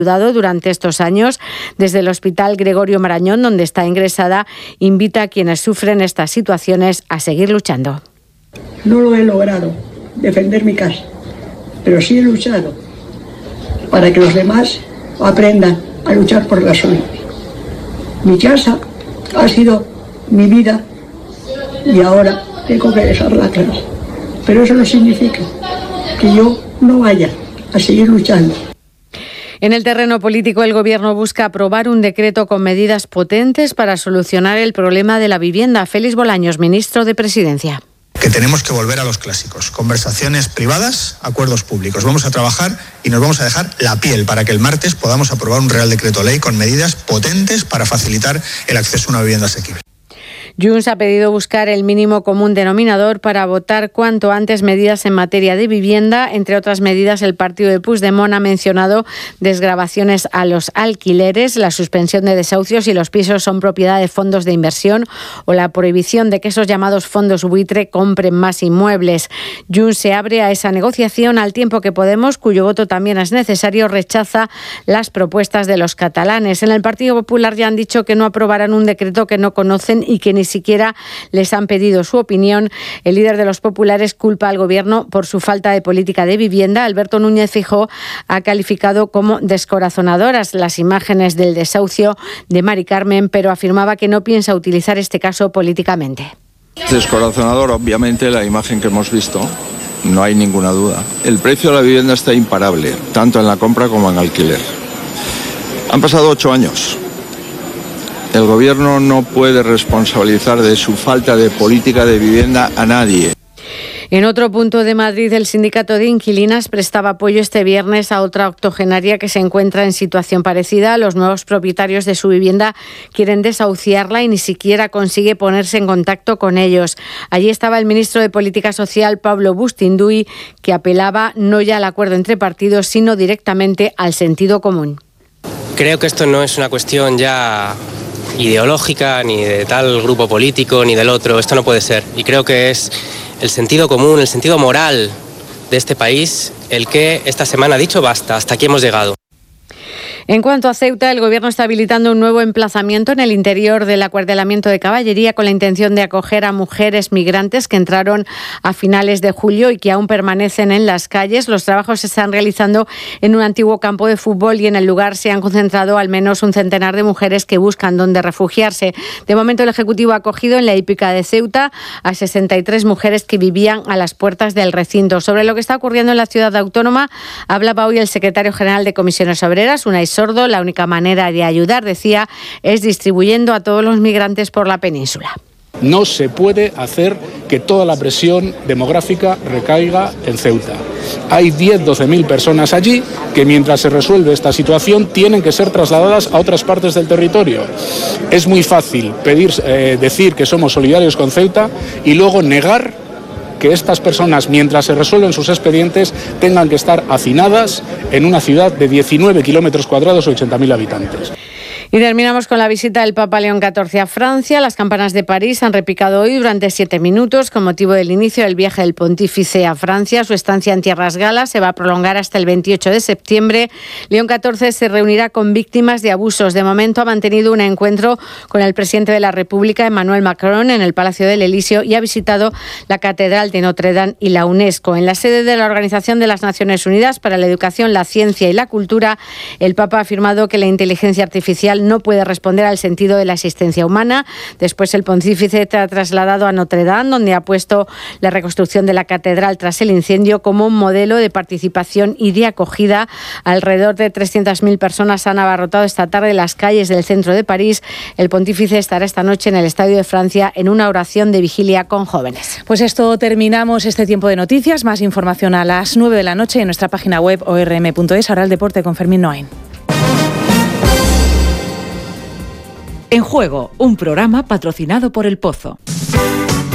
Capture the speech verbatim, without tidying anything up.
ayudado durante estos años. Desde el Hospital Gregorio Marañón, donde está ingresada, invita a quienes sufren estas situaciones a seguir luchando. No lo he logrado, defender mi casa, pero sí he luchado para que los demás aprendan a luchar por la suya. Mi casa ha sido mi vida y ahora tengo que dejarla atrás. Pero eso no significa que yo no vaya a seguir luchando. En el terreno político, el Gobierno busca aprobar un decreto con medidas potentes para solucionar el problema de la vivienda. Félix Bolaños, ministro de Presidencia. Que tenemos que volver a los clásicos, conversaciones privadas, acuerdos públicos. Vamos a trabajar y nos vamos a dejar la piel para que el martes podamos aprobar un Real Decreto Ley con medidas potentes para facilitar el acceso a una vivienda asequible. Junts ha pedido buscar el mínimo común denominador para votar cuanto antes medidas en materia de vivienda. Entre otras medidas, el partido de Puigdemont ha mencionado desgravaciones a los alquileres, la suspensión de desahucios si los pisos son propiedad de fondos de inversión o la prohibición de que esos llamados fondos buitre compren más inmuebles. Junts se abre a esa negociación al tiempo que Podemos, cuyo voto también es necesario, rechaza las propuestas de los catalanes. En el Partido Popular ya han dicho que no aprobarán un decreto que no conocen y que ni siquiera les han pedido su opinión. El líder de los populares culpa al Gobierno por su falta de política de vivienda. Alberto Núñez Feijóo ha calificado como descorazonadoras las imágenes del desahucio de Mari Carmen, pero afirmaba que no piensa utilizar este caso políticamente. Descorazonador, obviamente, la imagen que hemos visto. No hay ninguna duda. El precio de la vivienda está imparable, tanto en la compra como en alquiler. Han pasado ocho años. El Gobierno no puede responsabilizar de su falta de política de vivienda a nadie. En otro punto de Madrid, el sindicato de inquilinas prestaba apoyo este viernes a otra octogenaria que se encuentra en situación parecida. Los nuevos propietarios de su vivienda quieren desahuciarla y ni siquiera consigue ponerse en contacto con ellos. Allí estaba el ministro de Política Social, Pablo Bustinduy, que apelaba no ya al acuerdo entre partidos, sino directamente al sentido común. Creo que esto no es una cuestión ya ideológica, ni de tal grupo político, ni del otro. Esto no puede ser. Y creo que es el sentido común, el sentido moral de este país el que esta semana ha dicho basta, hasta aquí hemos llegado. En cuanto a Ceuta, el Gobierno está habilitando un nuevo emplazamiento en el interior del acuartelamiento de caballería con la intención de acoger a mujeres migrantes que entraron a finales de julio y que aún permanecen en las calles. Los trabajos se están realizando en un antiguo campo de fútbol y en el lugar se han concentrado al menos un centenar de mujeres que buscan dónde refugiarse. De momento, el Ejecutivo ha acogido en la hípica de Ceuta a sesenta y tres mujeres que vivían a las puertas del recinto. Sobre lo que está ocurriendo en la ciudad autónoma, hablaba hoy el secretario general de Comisiones Obreras, Unai Sordo. La única manera de ayudar, decía, es distribuyendo a todos los migrantes por la península. No se puede hacer que toda la presión demográfica recaiga en Ceuta. Hay diez, doce mil personas allí que mientras se resuelve esta situación tienen que ser trasladadas a otras partes del territorio. Es muy fácil pedir, eh, decir que somos solidarios con Ceuta y luego negar que estas personas, mientras se resuelven sus expedientes, tengan que estar hacinadas en una ciudad de diecinueve kilómetros cuadrados o ochenta mil habitantes. Y terminamos con la visita del Papa León catorce a Francia. Las campanas de París han repicado hoy durante siete minutos con motivo del inicio del viaje del pontífice a Francia. Su estancia en Tierras Galas se va a prolongar hasta el veintiocho de septiembre. León catorce se reunirá con víctimas de abusos. De momento ha mantenido un encuentro con el presidente de la República, Emmanuel Macron, en el Palacio del Elíseo y ha visitado la Catedral de Notre Dame y la UNESCO. En la sede de la Organización de las Naciones Unidas para la Educación, la Ciencia y la Cultura, el Papa ha afirmado que la inteligencia artificial no puede responder al sentido de la existencia humana. Después el pontífice se ha trasladado a Notre Dame, donde ha puesto la reconstrucción de la catedral tras el incendio como un modelo de participación y de acogida. Alrededor de trescientas mil personas han abarrotado esta tarde las calles del centro de París. El pontífice estará esta noche en el Estadio de Francia en una oración de vigilia con jóvenes. Pues esto terminamos este tiempo de noticias. Más información a las nueve de la noche en nuestra página web o r m punto es. Ahora el deporte con Fermín Noain. En Juego, un programa patrocinado por El Pozo.